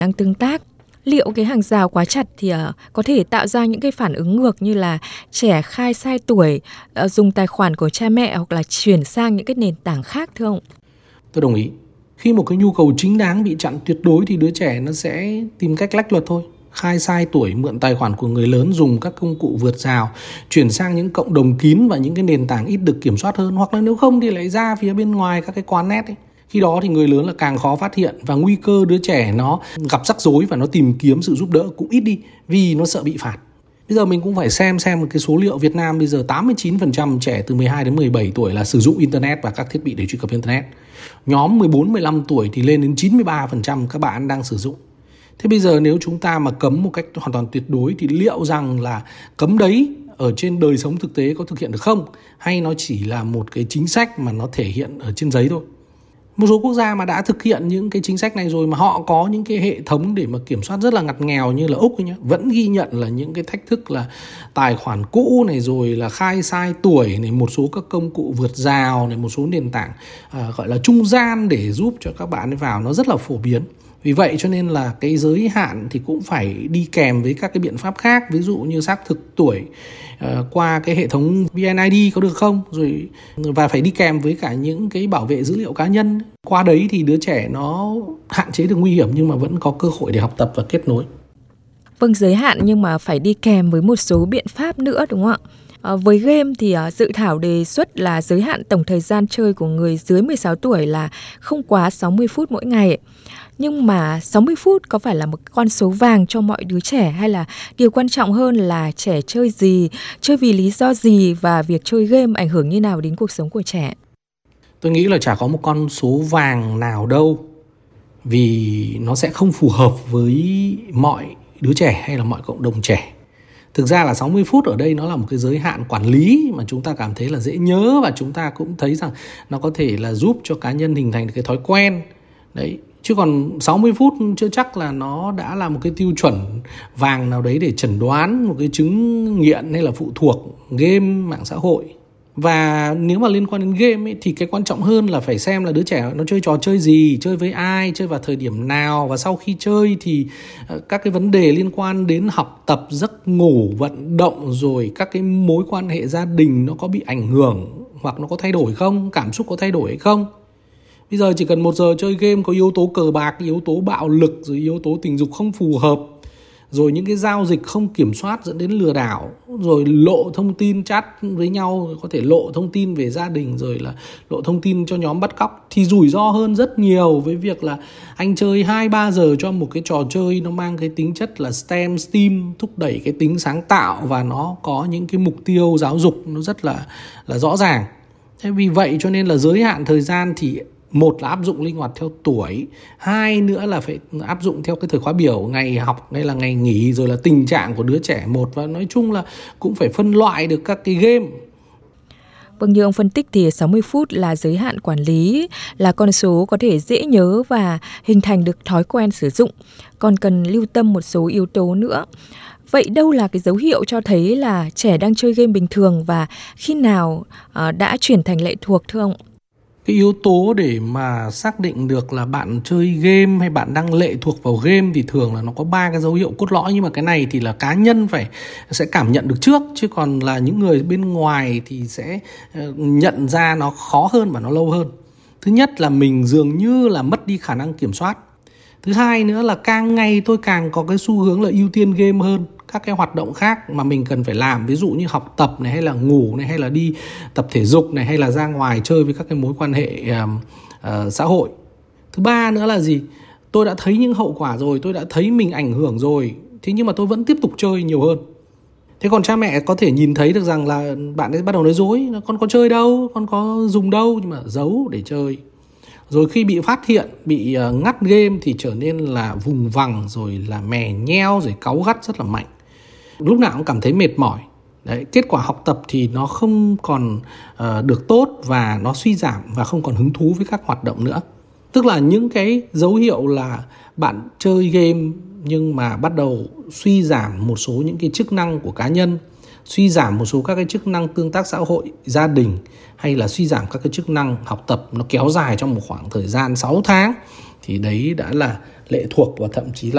năng tương tác. Liệu cái hàng rào quá chặt thì có thể tạo ra những cái phản ứng ngược như là trẻ khai sai tuổi, dùng tài khoản của cha mẹ hoặc là chuyển sang những cái nền tảng khác thưa ông? Tôi đồng ý. Khi một cái nhu cầu chính đáng bị chặn tuyệt đối thì đứa trẻ nó sẽ tìm cách lách luật thôi. Khai sai tuổi, mượn tài khoản của người lớn, dùng các công cụ vượt rào, chuyển sang những cộng đồng kín và những cái nền tảng ít được kiểm soát hơn. Hoặc là nếu không thì lại ra phía bên ngoài các cái quán net ấy. Khi đó thì người lớn là càng khó phát hiện và nguy cơ đứa trẻ nó gặp rắc rối và nó tìm kiếm sự giúp đỡ cũng ít đi vì nó sợ bị phạt. Bây giờ mình cũng phải xem một cái số liệu Việt Nam bây giờ 89% trẻ từ 12 đến 17 tuổi là sử dụng Internet và các thiết bị để truy cập Internet. Nhóm 14-15 tuổi thì lên đến 93% các bạn đang sử dụng. Thế bây giờ nếu chúng ta mà cấm một cách hoàn toàn tuyệt đối thì liệu rằng là cấm đấy ở trên đời sống thực tế có thực hiện được không? Hay nó chỉ là một cái chính sách mà nó thể hiện ở trên giấy thôi? Một số quốc gia mà đã thực hiện những cái chính sách này rồi mà họ có những cái hệ thống để mà kiểm soát rất là ngặt nghèo như là Úc ấy nhá, vẫn ghi nhận là những cái thách thức là tài khoản cũ này, rồi là khai sai tuổi này, một số các công cụ vượt rào này, một số nền tảng gọi là trung gian để giúp cho các bạn vào nó rất là phổ biến. Vì vậy cho nên là cái giới hạn thì cũng phải đi kèm với các cái biện pháp khác, ví dụ như xác thực tuổi qua cái hệ thống VNID có được không, rồi và phải đi kèm với cả những cái bảo vệ dữ liệu cá nhân. Qua đấy thì đứa trẻ nó hạn chế được nguy hiểm nhưng mà vẫn có cơ hội để học tập và kết nối. Vâng, giới hạn nhưng mà phải đi kèm với một số biện pháp nữa đúng không ạ? Với game thì dự thảo đề xuất là giới hạn tổng thời gian chơi của người dưới 16 tuổi là không quá 60 phút mỗi ngày. Nhưng mà 60 phút có phải là một con số vàng cho mọi đứa trẻ hay là điều quan trọng hơn là trẻ chơi gì, chơi vì lý do gì và việc chơi game ảnh hưởng như nào đến cuộc sống của trẻ? Tôi nghĩ là chả có một con số vàng nào đâu, vì nó sẽ không phù hợp với mọi đứa trẻ hay là mọi cộng đồng trẻ. Thực ra là 60 phút ở đây nó là một cái giới hạn quản lý mà chúng ta cảm thấy là dễ nhớ, và chúng ta cũng thấy rằng nó có thể là giúp cho cá nhân hình thành được cái thói quen. Đấy, chứ còn 60 phút chưa chắc là nó đã là một cái tiêu chuẩn vàng nào đấy để chẩn đoán một cái chứng nghiện hay là phụ thuộc game, mạng xã hội. Và nếu mà liên quan đến game ấy, thì cái quan trọng hơn là phải xem là đứa trẻ nó chơi trò chơi gì, chơi với ai, chơi vào thời điểm nào, và sau khi chơi thì các cái vấn đề liên quan đến học tập, giấc ngủ, vận động, rồi các cái mối quan hệ gia đình nó có bị ảnh hưởng hoặc nó có thay đổi không, cảm xúc có thay đổi hay không. Bây giờ chỉ cần 1 giờ chơi game có yếu tố cờ bạc, yếu tố bạo lực, rồi yếu tố tình dục không phù hợp, rồi những cái giao dịch không kiểm soát dẫn đến lừa đảo, rồi lộ thông tin chat với nhau, có thể lộ thông tin về gia đình, rồi là lộ thông tin cho nhóm bắt cóc, thì rủi ro hơn rất nhiều với việc là anh chơi 2-3 giờ cho một cái trò chơi nó mang cái tính chất là STEM, thúc đẩy cái tính sáng tạo và nó có những cái mục tiêu giáo dục nó rất là rõ ràng. Thế vì vậy cho nên là giới hạn thời gian thì một là áp dụng linh hoạt theo tuổi, hai nữa là phải áp dụng theo cái thời khóa biểu, ngày học hay là ngày nghỉ, rồi là tình trạng của đứa trẻ một, và nói chung là cũng phải phân loại được các cái game. Vâng, như ông phân tích thì 60 phút là giới hạn quản lý, là con số có thể dễ nhớ và hình thành được thói quen sử dụng, còn cần lưu tâm một số yếu tố nữa. Vậy đâu là cái dấu hiệu cho thấy là trẻ đang chơi game bình thường và khi nào đã chuyển thành lệ thuộc thưa ông? Cái yếu tố để mà xác định được là bạn chơi game hay bạn đang lệ thuộc vào game thì thường là nó có 3 cái dấu hiệu cốt lõi, nhưng mà cái này thì là cá nhân sẽ cảm nhận được trước, chứ còn là những người bên ngoài thì sẽ nhận ra nó khó hơn và nó lâu hơn. Thứ nhất là mình dường như là mất đi khả năng kiểm soát. Thứ hai nữa là càng ngày tôi càng có cái xu hướng là ưu tiên game hơn các cái hoạt động khác mà mình cần phải làm, ví dụ như học tập này, hay là ngủ này, hay là đi tập thể dục này, hay là ra ngoài chơi với các cái mối quan hệ xã hội. Thứ ba nữa là gì? Tôi đã thấy những hậu quả rồi, tôi đã thấy mình ảnh hưởng rồi, thế nhưng mà tôi vẫn tiếp tục chơi nhiều hơn. Thế còn cha mẹ có thể nhìn thấy được rằng là bạn ấy bắt đầu nói dối, con có chơi đâu, con có dùng đâu, nhưng mà giấu để chơi. Rồi khi bị phát hiện, bị ngắt game thì trở nên là vùng vằng, rồi là mè nheo, rồi cáu gắt rất là mạnh. Lúc nào cũng cảm thấy mệt mỏi. Đấy, kết quả học tập thì nó không còn được tốt và nó suy giảm và không còn hứng thú với các hoạt động nữa. Tức là những cái dấu hiệu là bạn chơi game nhưng mà bắt đầu suy giảm một số những cái chức năng của cá nhân, suy giảm một số các cái chức năng tương tác xã hội, gia đình, hay là suy giảm các cái chức năng học tập, nó kéo dài trong một khoảng thời gian 6 tháng thì đấy đã là lệ thuộc và thậm chí là